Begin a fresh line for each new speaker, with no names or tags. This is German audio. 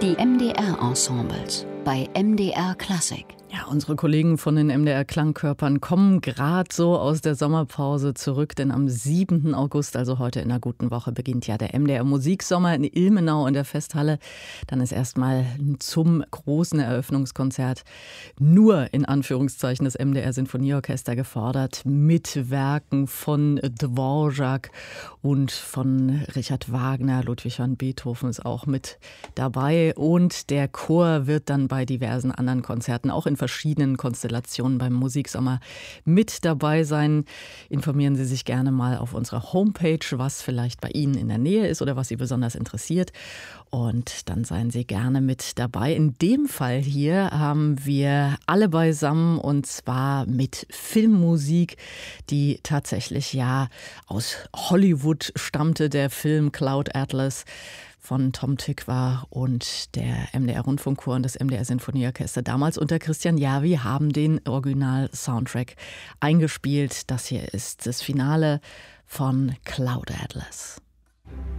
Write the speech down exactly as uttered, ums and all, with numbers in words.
Die M D R-Ensembles bei M D R Klassik.
Ja, unsere Kollegen von den M D R Klangkörpern kommen gerade so aus der Sommerpause zurück, denn am siebten August, also heute in einer guten Woche, beginnt ja der M D R Musiksommer in Ilmenau in der Festhalle. Dann ist erstmal zum großen Eröffnungskonzert nur in Anführungszeichen das M D R Sinfonieorchester gefordert, mit Werken von Dvorak und von Richard Wagner. Ludwig van Beethoven ist auch mit dabei und der Chor wird dann bei diversen anderen Konzerten auch in verschiedenen Konstellationen beim Musiksommer mit dabei sein. Informieren Sie sich gerne mal auf unserer Homepage, was vielleicht bei Ihnen in der Nähe ist oder was Sie besonders interessiert. Und dann seien Sie gerne mit dabei. In dem Fall hier haben wir alle beisammen und zwar mit Filmmusik, die tatsächlich ja aus Hollywood stammte, der Film Cloud Atlas von Tom Tykwer und der M D R Rundfunkchor und das M D R Sinfonieorchester damals unter Christian Järvi haben den Original-Soundtrack eingespielt. Das hier ist das Finale von Cloud Atlas.